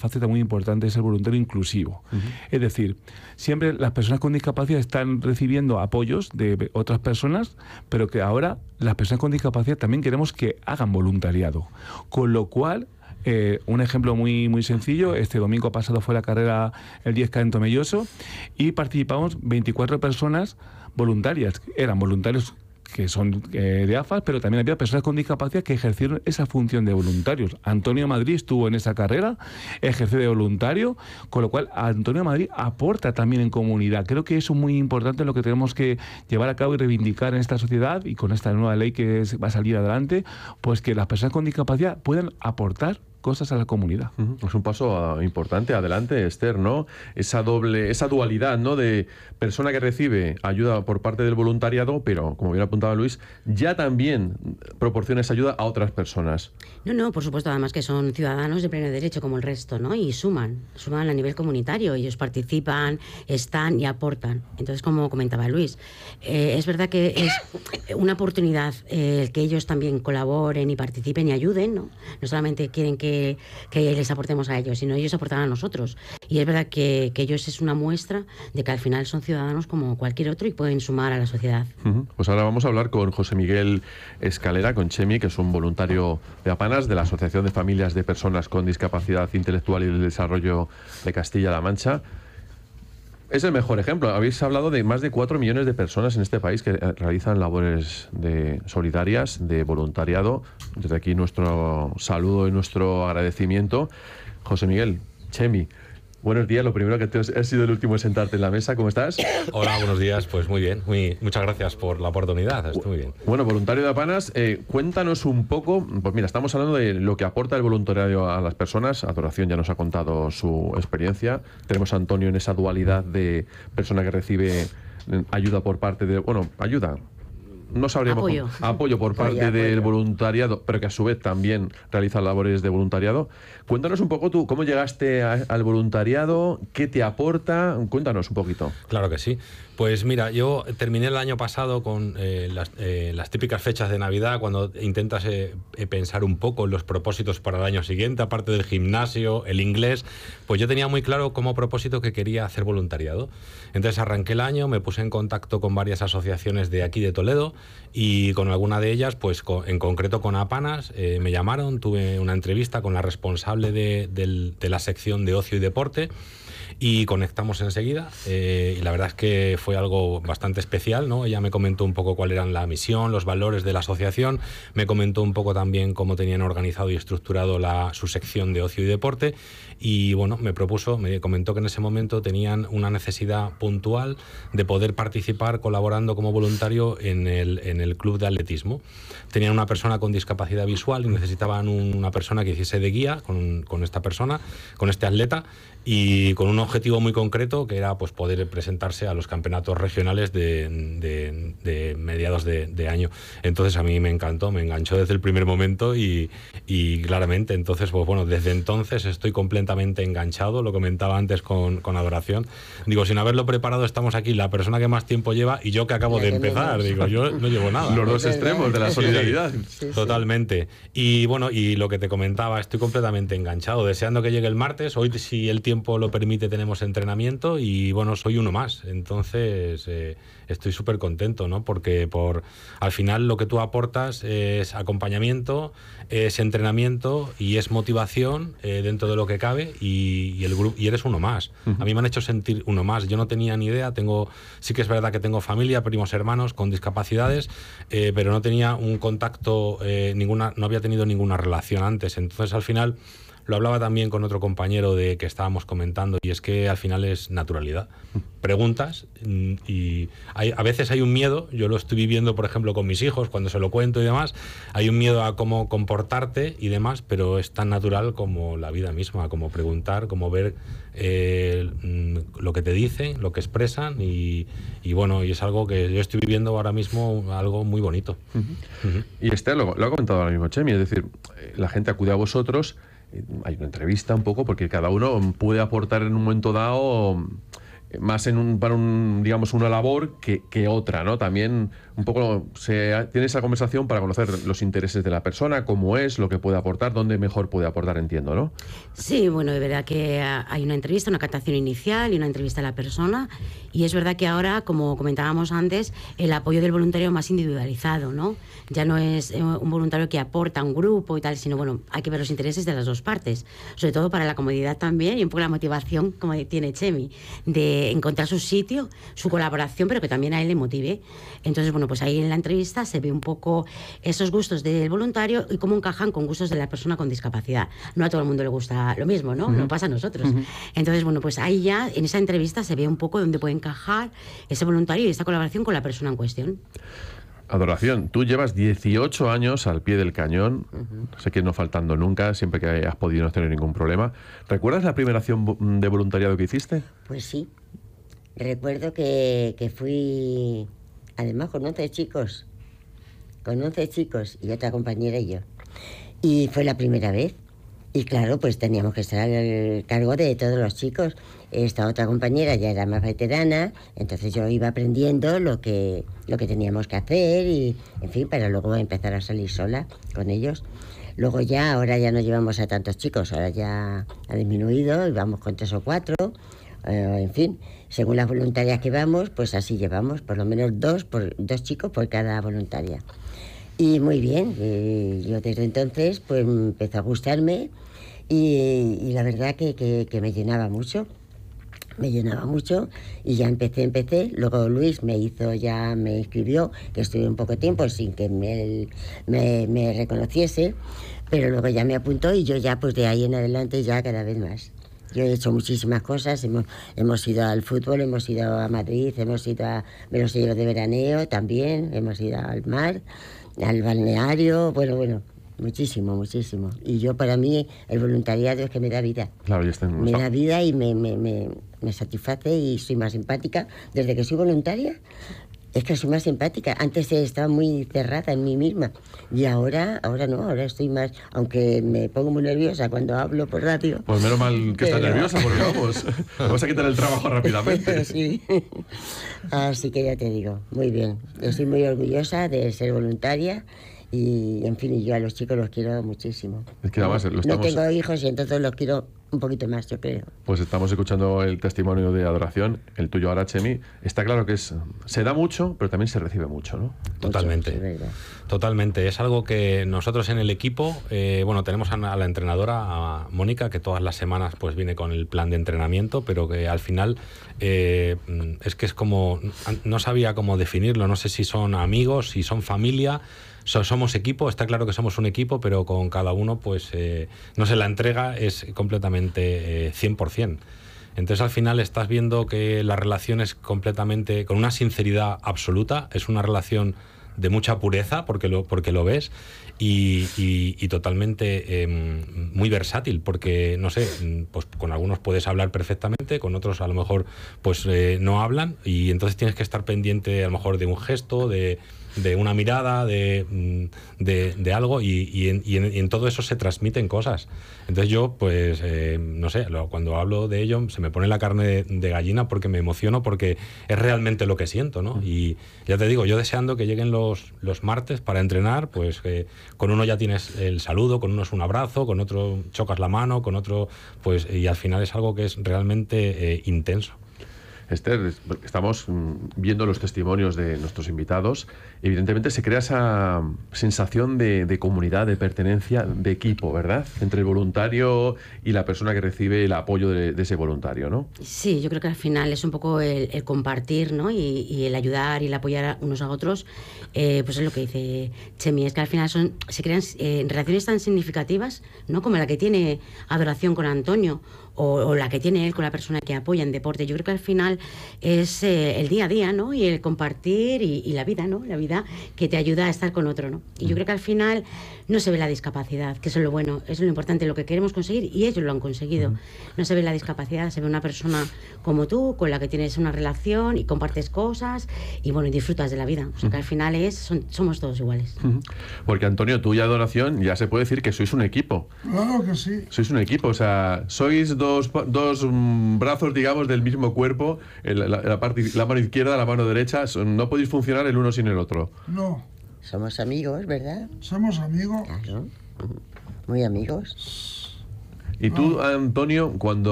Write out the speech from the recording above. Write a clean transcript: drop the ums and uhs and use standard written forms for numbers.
faceta muy importante es el voluntario inclusivo. Es decir, siempre las personas con discapacidad están recibiendo apoyos de otras personas, pero que ahora las personas con discapacidad también queremos que hagan voluntariado. Con lo cual, un ejemplo muy, muy sencillo, este domingo pasado fue la carrera el 10K en Tomelloso y participamos 24 personas voluntarias. Eran voluntarios que son de AFAS, pero también había personas con discapacidad que ejercieron esa función de voluntarios. Antonio Madrid estuvo en esa carrera, ejerció de voluntario, con lo cual Antonio Madrid aporta también en comunidad. Creo que eso es muy importante, lo que tenemos que llevar a cabo y reivindicar en esta sociedad, y con esta nueva ley que va a salir adelante, pues que las personas con discapacidad puedan aportar cosas a la comunidad. Es un paso importante adelante, Esther, ¿no? Esa dualidad, ¿no? De persona que recibe ayuda por parte del voluntariado, pero, como bien apuntaba Luis, ya también proporciona esa ayuda a otras personas. No, por supuesto, además que son ciudadanos de pleno derecho como el resto, ¿no? Y suman a nivel comunitario, ellos participan, están y aportan. Entonces, como comentaba Luis, es verdad que es una oportunidad que ellos también colaboren y participen y ayuden, ¿no? No solamente quieren que les aportemos a ellos, sino ellos aportan a nosotros. Y es verdad que ellos es una muestra de que al final son ciudadanos como cualquier otro y pueden sumar a la sociedad. Pues ahora vamos a hablar con José Miguel Escalera, con Chemi, que es un voluntario de Apanas, de la Asociación de Familias de Personas con Discapacidad Intelectual y del Desarrollo de Castilla-La Mancha. Es el mejor ejemplo. Habéis hablado de más de 4 millones de personas en este país que realizan labores solidarias, de voluntariado. Desde aquí nuestro saludo y nuestro agradecimiento. José Miguel, Chemi, buenos días. Lo primero, que has sido el último en sentarte en la mesa. ¿Cómo estás? Hola, buenos días. Pues muy bien. Muchas gracias por la oportunidad. Estoy muy bien. Bueno, voluntario de Apanas, cuéntanos un poco. Pues mira, estamos hablando de lo que aporta el voluntariado a las personas. Adoración ya nos ha contado su experiencia. Tenemos a Antonio en esa dualidad de persona que recibe ayuda por parte de... Bueno, ayuda... No sabríamos apoyo por parte del voluntariado, pero que a su vez también realiza labores de voluntariado. Cuéntanos un poco tú, ¿cómo llegaste al voluntariado? ¿Qué te aporta? Cuéntanos un poquito. Claro que sí. Pues mira, yo terminé el año pasado con las típicas fechas de Navidad, cuando intentas pensar un poco en los propósitos para el año siguiente, aparte del gimnasio, el inglés, pues yo tenía muy claro como propósito que quería hacer voluntariado. Entonces arranqué el año, me puse en contacto con varias asociaciones de aquí de Toledo, y con alguna de ellas, pues en concreto con Apanas, me llamaron, tuve una entrevista con la responsable de la sección de ocio y deporte, y conectamos enseguida, y la verdad es que fue algo bastante especial, ¿no? Ella me comentó un poco cuál eran la misión, los valores de la asociación, me comentó un poco también cómo tenían organizado y estructurado su sección de ocio y deporte, y bueno, me comentó que en ese momento tenían una necesidad puntual de poder participar colaborando como voluntario en el club de atletismo. Tenían una persona con discapacidad visual y necesitaban una persona que hiciese de guía con esta persona, con este atleta, y con un objetivo muy concreto, que era pues poder presentarse a los campeonatos regionales de mediados de año. Entonces a mí me encantó, me enganchó desde el primer momento, y claramente, entonces, pues bueno, desde entonces estoy completamente enganchado. Lo comentaba antes con Adoración, digo, sin haberlo preparado estamos aquí, la persona que más tiempo lleva y yo que acabo de empezar, digo, yo no llevo nada. Los dos extremos de la solidaridad. Sí, totalmente. Y bueno, y lo que te comentaba, estoy completamente enganchado, deseando que llegue el martes. Hoy, si el tiempo lo permite, tenemos entrenamiento, y bueno, soy uno más. Entonces estoy súper contento, ¿no? Porque al final lo que tú aportas es acompañamiento, es entrenamiento y es motivación dentro de lo que cabe, y el grupo, y eres uno más. A mí me han hecho sentir uno más. Yo no tenía ni idea, sí que es verdad que tengo familia, primos, hermanos con discapacidades, pero no tenía un contacto, no había tenido ninguna relación antes. Entonces al final lo hablaba también con otro compañero que estábamos comentando, y es que al final es naturalidad. Preguntas, y a veces hay un miedo, yo lo estoy viviendo, por ejemplo, con mis hijos, cuando se lo cuento y demás, hay un miedo a cómo comportarte y demás, pero es tan natural como la vida misma, como preguntar, como ver lo que te dicen, lo que expresan, y bueno, y es algo que yo estoy viviendo ahora mismo, algo muy bonito. Y Esther lo ha comentado ahora mismo Chemi, es decir, la gente acude a vosotros, hay una entrevista un poco, porque cada uno puede aportar en un momento dado más para digamos, una labor que otra, ¿no? También un poco tiene esa conversación para conocer los intereses de la persona, cómo es, lo que puede aportar, dónde mejor puede aportar, entiendo, ¿no? Sí, bueno, de verdad que hay una entrevista, una captación inicial y una entrevista a la persona, y es verdad que ahora, como comentábamos antes, el apoyo del voluntario más individualizado, ¿no? Ya no es un voluntario que aporta a un grupo y tal, sino, bueno, hay que ver los intereses de las dos partes, sobre todo para la comodidad también y un poco la motivación, como tiene Chemi, de encontrar su sitio, su colaboración, pero que también a él le motive. Entonces, bueno, pues ahí en la entrevista se ve un poco esos gustos del voluntario y cómo encajan con gustos de la persona con discapacidad. No a todo el mundo le gusta lo mismo, ¿no? Lo pasa a nosotros. Entonces, bueno, pues ahí ya en esa entrevista se ve un poco dónde puede encajar ese voluntario y esta colaboración con la persona en cuestión. Adoración, tú llevas 18 años al pie del cañón, sé que no faltando nunca, siempre que has podido no tener ningún problema. ¿Recuerdas la primera acción de voluntariado que hiciste? Pues sí, recuerdo que fui, además con 11 chicos y otra compañera y yo. Y fue la primera vez. Y claro, pues teníamos que estar al cargo de todos los chicos. Esta otra compañera ya era más veterana, entonces yo iba aprendiendo lo que teníamos que hacer y, en fin, para luego empezar a salir sola con ellos. Luego ahora ya no llevamos a tantos chicos, ahora ya ha disminuido y vamos con 3 o 4. En fin, según las voluntarias que vamos, pues así llevamos, por lo menos dos chicos por cada voluntaria. Y muy bien, yo desde entonces pues empezó a gustarme y la verdad que me llenaba mucho y ya empecé. Luego Luis me inscribió, que estuve un poco tiempo sin que me reconociese, pero luego ya me apuntó y yo ya pues de ahí en adelante ya cada vez más. Yo he hecho muchísimas cosas, hemos ido al fútbol, hemos ido a Madrid, hemos ido a Velosillos de veraneo también, hemos ido al mar, al balneario, bueno, muchísimo. Y yo, para mí, el voluntariado es que me da vida. Claro, me da vida y me satisface y soy más simpática. Desde que soy voluntaria, es que soy más simpática. Antes estaba muy cerrada en mí misma y ahora no, ahora estoy más, aunque me pongo muy nerviosa cuando hablo por radio. Pues menos mal que estás nerviosa, porque vamos a quitar el trabajo rápidamente. Sí. Así que ya te digo, muy bien. Estoy muy orgullosa de ser voluntaria y, en fin, yo a los chicos los quiero muchísimo. Es que además no tengo hijos y entonces los quiero un poquito más, yo creo. Pues estamos escuchando el testimonio de Adoración, el tuyo ahora, Chemi. Está claro que se da mucho, pero también se recibe mucho, ¿no? Totalmente. Mucho, sí, totalmente. Es algo que nosotros en el equipo, tenemos a la entrenadora, a Mónica, que todas las semanas pues viene con el plan de entrenamiento, pero que al final es que es como, no sabía cómo definirlo, no sé si son amigos, si son familia. Somos equipo, está claro que somos un equipo, pero con cada uno, pues, no sé, la entrega es completamente 100%. Entonces, al final estás viendo que la relación es completamente, con una sinceridad absoluta, es una relación de mucha pureza, porque lo ves, y totalmente muy versátil, porque, no sé, pues con algunos puedes hablar perfectamente, con otros a lo mejor pues no hablan, y entonces tienes que estar pendiente a lo mejor de un gesto, de una mirada, de algo, y en todo eso se transmiten cosas. Entonces yo, pues, no sé, cuando hablo de ello se me pone la carne de gallina porque me emociono, porque es realmente lo que siento, ¿no? Y ya te digo, yo deseando que lleguen los martes para entrenar, pues con uno ya tienes el saludo, con uno es un abrazo, con otro chocas la mano, con otro, pues, y al final es algo que es realmente intenso. Esther, estamos viendo los testimonios de nuestros invitados. Evidentemente se crea esa sensación de comunidad, de pertenencia, de equipo, ¿verdad? Entre el voluntario y la persona que recibe el apoyo de ese voluntario, ¿no? Sí, yo creo que al final es un poco el compartir, ¿no? Y el ayudar y el apoyar unos a otros. Pues es lo que dice Chemi, es que al final se crean relaciones tan significativas, ¿no? Como la que tiene Adoración con Antonio, o la que tiene él con la persona que apoya en deporte. Yo creo que al final es el día a día, ¿no? Y el compartir y la vida, ¿no? La vida que te ayuda a estar con otro, ¿no? Y yo creo que al final no se ve la discapacidad, que eso es lo bueno, eso es lo importante, lo que queremos conseguir, y ellos lo han conseguido. No se ve la discapacidad, se ve una persona como tú, con la que tienes una relación y compartes cosas y, bueno, y disfrutas de la vida. O sea, que al final somos todos iguales. Porque, Antonio, tú y Adoración ya se puede decir que sois un equipo. Claro que sí. Sois un equipo, o sea, sois dos brazos, digamos, del mismo cuerpo la mano izquierda, la mano derecha, no podéis funcionar el uno sin el otro. No, Somos amigos, ¿verdad? somos amigos. Claro. Muy amigos. Y tú, Antonio, cuando